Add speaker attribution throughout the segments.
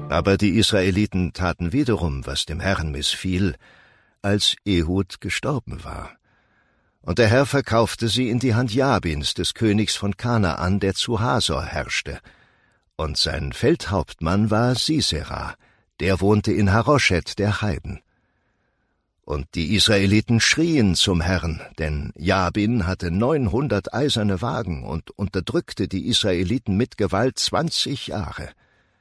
Speaker 1: Aber die Israeliten taten wiederum, was dem Herrn missfiel, als Ehud gestorben war. Und der Herr verkaufte sie in die Hand Jabins, des Königs von Kanaan, der zu Hasor herrschte. Und sein Feldhauptmann war Sisera, der wohnte in Haroscheth der Heiden. Und die Israeliten schrien zum Herrn, denn Jabin hatte 900 eiserne Wagen und unterdrückte die Israeliten mit Gewalt 20 Jahre.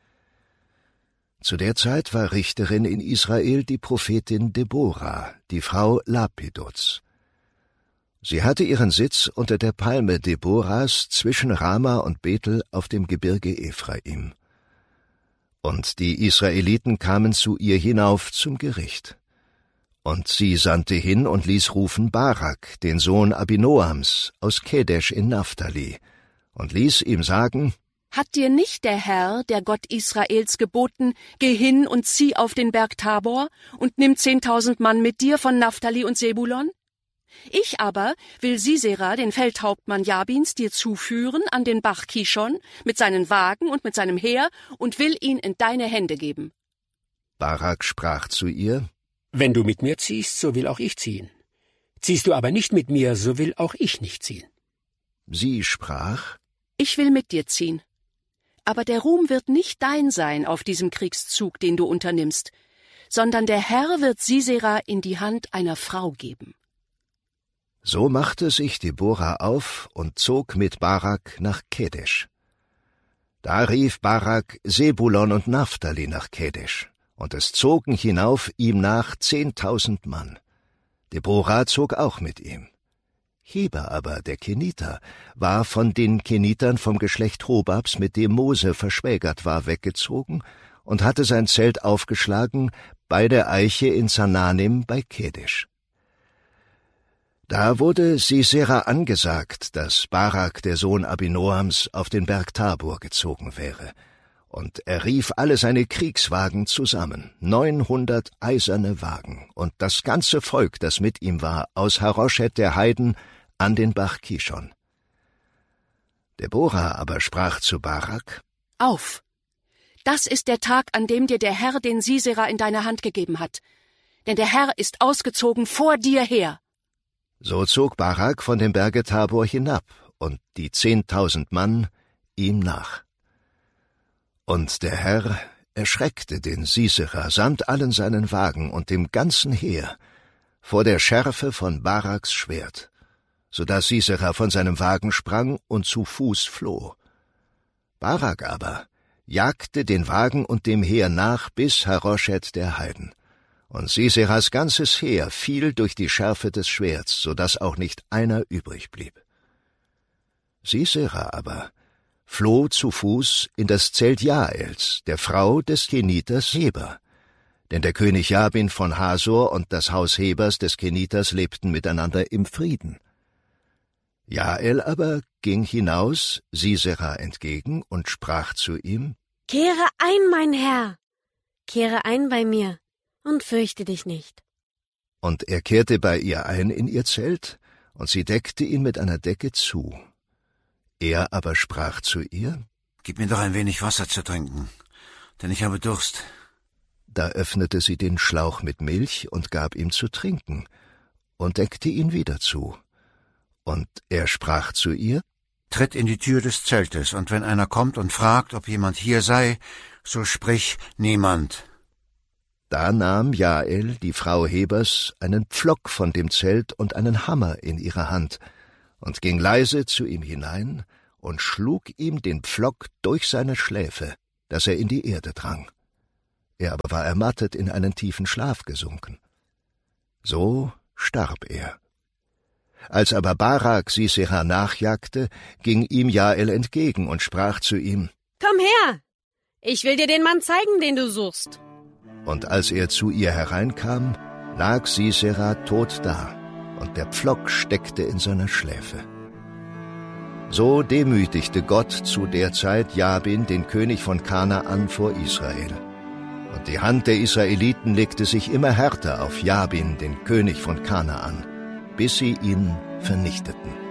Speaker 1: Zu der Zeit war Richterin in Israel die Prophetin Deborah, die Frau Lapidots. Sie hatte ihren Sitz unter der Palme Deborahs zwischen Rama und Bethel auf dem Gebirge Ephraim. Und die Israeliten kamen zu ihr hinauf zum Gericht. Und sie sandte hin und ließ rufen Barak, den Sohn Abinoams, aus Kedesh in Naphtali, und ließ ihm sagen:
Speaker 2: Hat dir nicht der Herr, der Gott Israels, geboten, geh hin und zieh auf den Berg Tabor und nimm 10.000 Mann mit dir von Naphtali und Sebulon? Ich aber will Sisera, den Feldhauptmann Jabins, dir zuführen an den Bach Kishon mit seinen Wagen und mit seinem Heer und will ihn in deine Hände geben.
Speaker 1: Barak sprach zu ihr:
Speaker 3: Wenn du mit mir ziehst, so will auch ich ziehen. Ziehst du aber nicht mit mir, so will auch ich nicht ziehen.
Speaker 1: Sie sprach:
Speaker 2: Ich will mit dir ziehen. Aber der Ruhm wird nicht dein sein auf diesem Kriegszug, den du unternimmst, sondern der Herr wird Sisera in die Hand einer Frau geben.
Speaker 1: So machte sich Deborah auf und zog mit Barak nach Kedesh. Da rief Barak Sebulon und Naphtali nach Kedesh, und es zogen hinauf ihm nach 10.000 Mann. Deborah zog auch mit ihm. Heber aber, der Keniter, war von den Kenitern vom Geschlecht Hobabs, mit dem Mose verschwägert war, weggezogen und hatte sein Zelt aufgeschlagen bei der Eiche in Zananim bei Kedesh. Da wurde Sisera angesagt, dass Barak, der Sohn Abinoams, auf den Berg Tabor gezogen wäre. Und er rief alle seine Kriegswagen zusammen, 900 eiserne Wagen, und das ganze Volk, das mit ihm war, aus Haroscheth der Heiden an den Bach Kishon. Deborah aber sprach zu Barak:
Speaker 2: Auf! Das ist der Tag, an dem dir der Herr den Sisera in deine Hand gegeben hat. Denn der Herr ist ausgezogen vor dir her.
Speaker 1: So zog Barak von dem Berge Tabor hinab, und die 10.000 Mann ihm nach. Und der Herr erschreckte den Sisera samt allen seinen Wagen und dem ganzen Heer vor der Schärfe von Baraks Schwert, so dass Sisera von seinem Wagen sprang und zu Fuß floh. Barak aber jagte den Wagen und dem Heer nach bis Haroscheth der Heiden. Und Siseras ganzes Heer fiel durch die Schärfe des Schwerts, so dass auch nicht einer übrig blieb. Sisera aber floh zu Fuß in das Zelt Jaels, der Frau des Keniters Heber, denn der König Jabin von Hasor und das Haus Hebers des Keniters lebten miteinander im Frieden. Jael aber ging hinaus Sisera entgegen und sprach zu ihm:
Speaker 4: Kehre ein, mein Herr, kehre ein bei mir und fürchte dich nicht.
Speaker 1: Und er kehrte bei ihr ein in ihr Zelt, und sie deckte ihn mit einer Decke zu. Er aber sprach zu ihr:
Speaker 5: Gib mir doch ein wenig Wasser zu trinken, denn ich habe Durst.
Speaker 1: Da öffnete sie den Schlauch mit Milch und gab ihm zu trinken und deckte ihn wieder zu. Und er sprach zu ihr:
Speaker 5: Tritt in die Tür des Zeltes, und wenn einer kommt und fragt, ob jemand hier sei, so sprich: Niemand.
Speaker 1: Da nahm Jael, die Frau Hebers, einen Pflock von dem Zelt und einen Hammer in ihrer Hand und ging leise zu ihm hinein und schlug ihm den Pflock durch seine Schläfe, dass er in die Erde drang. Er aber war ermattet in einen tiefen Schlaf gesunken. So starb er. Als aber Barak Sisera nachjagte, ging ihm Jael entgegen und sprach zu ihm:
Speaker 4: Komm her, ich will dir den Mann zeigen, den du suchst.
Speaker 1: Und als er zu ihr hereinkam, lag Sisera tot da, und der Pflock steckte in seiner Schläfe. So demütigte Gott zu der Zeit Jabin, den König von Kanaan, vor Israel. Und die Hand der Israeliten legte sich immer härter auf Jabin, den König von Kanaan, bis sie ihn vernichteten.